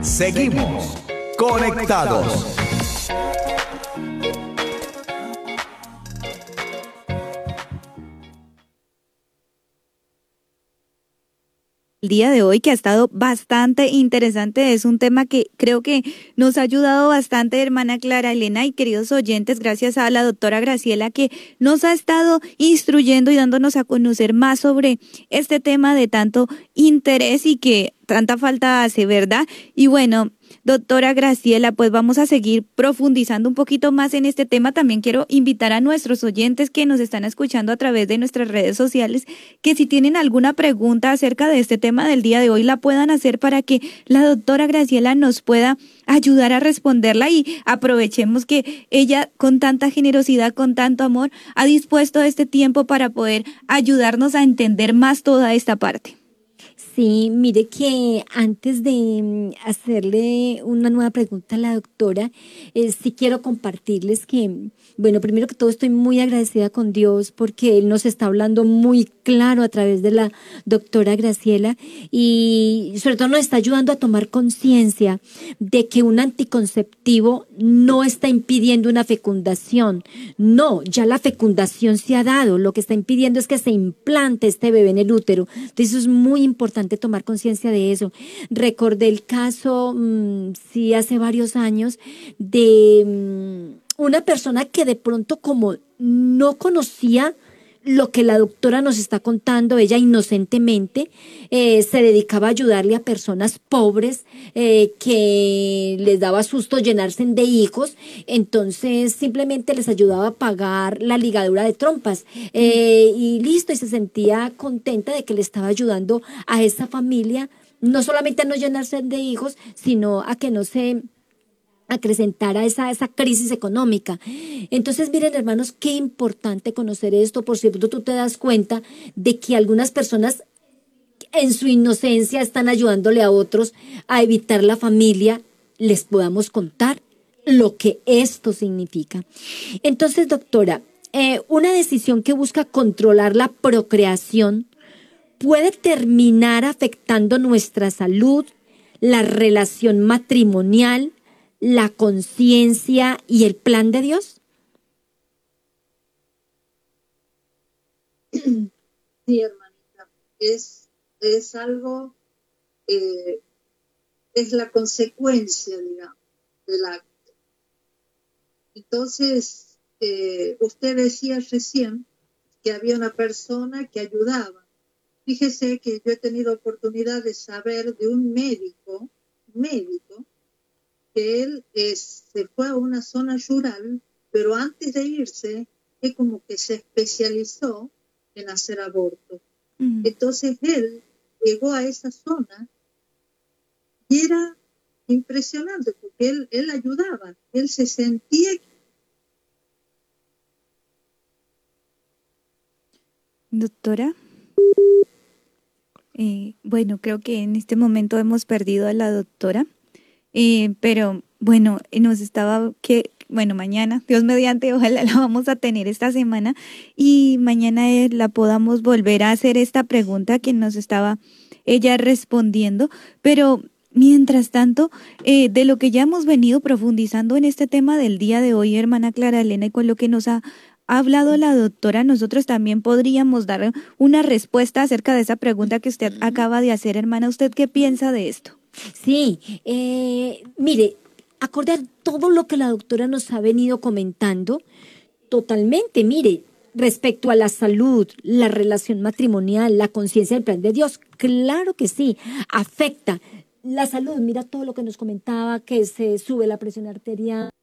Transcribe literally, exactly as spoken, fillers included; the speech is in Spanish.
Seguimos conectados. El día de hoy, que ha estado bastante interesante, es un tema que creo que nos ha ayudado bastante, hermana Clara Elena y queridos oyentes, gracias a la doctora Graciela que nos ha estado instruyendo y dándonos a conocer más sobre este tema de tanto interés y que tanta falta hace, ¿verdad? Y bueno, doctora Graciela, pues vamos a seguir profundizando un poquito más en este tema. También quiero invitar a nuestros oyentes que nos están escuchando a través de nuestras redes sociales, que si tienen alguna pregunta acerca de este tema del día de hoy, la puedan hacer para que la doctora Graciela nos pueda ayudar a responderla, y aprovechemos que ella con tanta generosidad, con tanto amor, ha dispuesto este tiempo para poder ayudarnos a entender más toda esta parte. Sí, mire que antes de hacerle una nueva pregunta a la doctora, eh, sí quiero compartirles que, bueno, primero que todo estoy muy agradecida con Dios porque Él nos está hablando muy claro a través de la doctora Graciela y sobre todo nos está ayudando a tomar conciencia de que un anticonceptivo no está impidiendo una fecundación. No, ya la fecundación se ha dado, lo que está impidiendo es que se implante este bebé en el útero. Entonces eso es muy importante tomar conciencia de eso. Recordé el caso, mmm, sí, hace varios años, de mmm, una persona que de pronto como no conocía lo que la doctora nos está contando, ella inocentemente eh, se dedicaba a ayudarle a personas pobres eh, que les daba susto llenarse de hijos, entonces simplemente les ayudaba a pagar la ligadura de trompas eh, y listo, y se sentía contenta de que le estaba ayudando a esa familia, no solamente a no llenarse de hijos, sino a que no se acrecentara esa, esa crisis económica. Entonces, miren, hermanos, qué importante conocer esto. Por cierto, tú te das cuenta de que algunas personas en su inocencia están ayudándole a otros a evitar la familia. Les podamos contar lo que esto significa. Entonces, doctora, eh, una decisión que busca controlar la procreación puede terminar afectando nuestra salud, la relación matrimonial, la conciencia y el plan de Dios? Sí, hermanita, es, es algo, eh, es la consecuencia, digamos, del acto. Entonces, eh, usted decía recién que había una persona que ayudaba. Fíjese que yo he tenido oportunidad de saber de un médico, médico, que él es, se fue a una zona rural, pero antes de irse, es como que se especializó en hacer abortos. Mm. Entonces él llegó a esa zona y era impresionante porque él, él ayudaba, él se sentía. Doctora, eh, bueno, creo que en este momento hemos perdido a la doctora. Eh, pero bueno, nos estaba que, bueno, mañana, Dios mediante, ojalá la vamos a tener esta semana y mañana eh, la podamos volver a hacer esta pregunta que nos estaba ella respondiendo, pero mientras tanto, eh, de lo que ya hemos venido profundizando en este tema del día de hoy, hermana Clara Elena, y con lo que nos ha ha hablado la doctora, nosotros también podríamos dar una respuesta acerca de esa pregunta que usted acaba de hacer, hermana. ¿Usted qué piensa de esto? Sí, eh, mire, acorde a todo lo que la doctora nos ha venido comentando, totalmente, mire, respecto a la salud, la relación matrimonial, la conciencia del plan de Dios, claro que sí, afecta la salud. Mira todo lo que nos comentaba, que se sube la presión arterial,